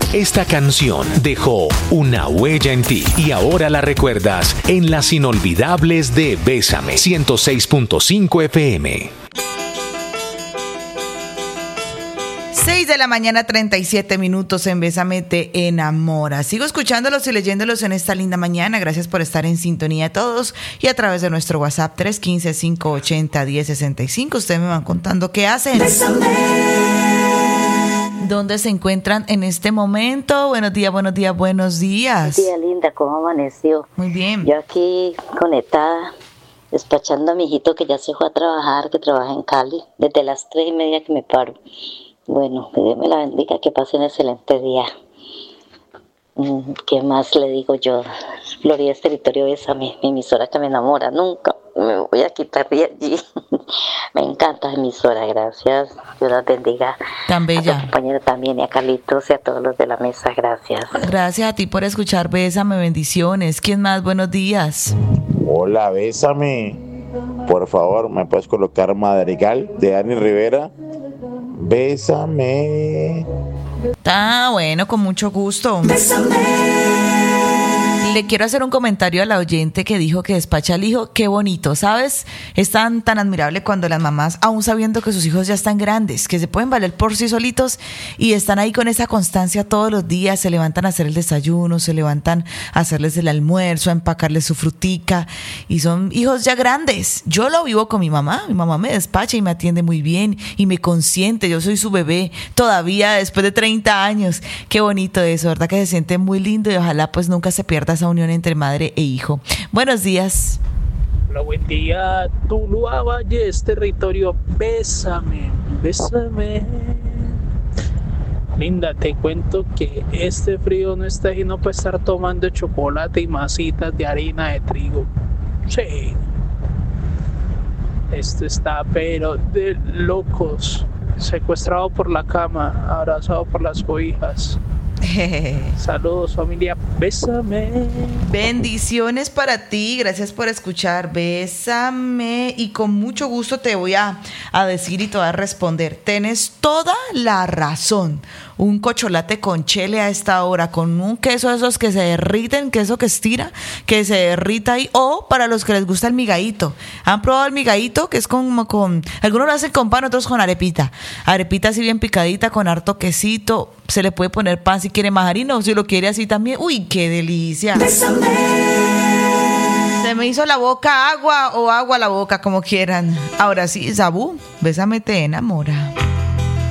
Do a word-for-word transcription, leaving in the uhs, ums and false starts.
Esta canción dejó una huella en ti y ahora la recuerdas en las inolvidables de Bésame ciento seis punto cinco F M. seis de la mañana, treinta y siete minutos en Bésame te enamora. Sigo escuchándolos y leyéndolos en esta linda mañana. Gracias por estar en sintonía todos y a través de nuestro WhatsApp tres uno cinco, cinco ocho cero, uno cero seis cinco. Ustedes me van contando qué hacen. Bésame. ¿Dónde se encuentran en este momento? Buenos días, buenos días, buenos días. Buenos días, linda, ¿cómo amaneció? Muy bien. Yo aquí conectada, despachando a mi hijito que ya se fue a trabajar, que trabaja en Cali, desde las tres y media que me paro. Bueno, que Dios me la bendiga, que pase un excelente día. ¿Qué más le digo yo? Florida es territorio, Bésame, mi emisora que me enamora, nunca me voy a quitar de allí. Me encanta la emisora, gracias. Dios las bendiga. Tan bella. A tu compañero también, y a Carlitos y a todos los de la mesa, gracias. Gracias a ti por escuchar Bésame, bendiciones. ¿Quién más? Buenos días. Hola, Bésame. Por favor, ¿me puedes colocar Madrigal de Dani Rivera? Bésame. Ah, bueno, con mucho gusto. Bésame. Le quiero hacer un comentario a la oyente que dijo que despacha al hijo. Qué bonito, ¿sabes? Es tan, tan admirable cuando las mamás, aún sabiendo que sus hijos ya están grandes, que se pueden valer por sí solitos y están ahí con esa constancia todos los días, se levantan a hacer el desayuno, se levantan a hacerles el almuerzo, a empacarles su frutica, y son hijos ya grandes. Yo lo vivo con mi mamá, mi mamá me despacha y me atiende muy bien y me consiente, yo soy su bebé todavía después de treinta años. Qué bonito eso, ¿verdad? Que se siente muy lindo y ojalá pues nunca se pierda esa unión entre madre e hijo. Buenos días. Hola, buen día. Tuluá Valles, territorio. Bésame, bésame. Linda, te cuento que este frío no está sino para estar tomando chocolate y masitas de harina de trigo. Sí. Esto está pero de locos. Secuestrado por la cama, abrazado por las cobijas. Saludos, familia, bésame. Bendiciones para ti, gracias por escuchar. Bésame, y con mucho gusto te voy a, a decir y te voy a responder. Tienes toda la razón. Un cocholate con chile a esta hora, con un queso de esos que se derriten, queso que estira, que se derrita ahí, o para los que les gusta el migadito. ¿Han probado el migadito? Que es como con, algunos lo hacen con pan, otros con arepita. Arepita así bien picadita, con harto quesito. Se le puede poner pan si quiere más harina o si lo quiere así también. ¡Uy, qué delicia! ¡Bésame! Se me hizo la boca agua o agua a la boca, como quieran. Ahora sí, Zabú, Bésame te enamora.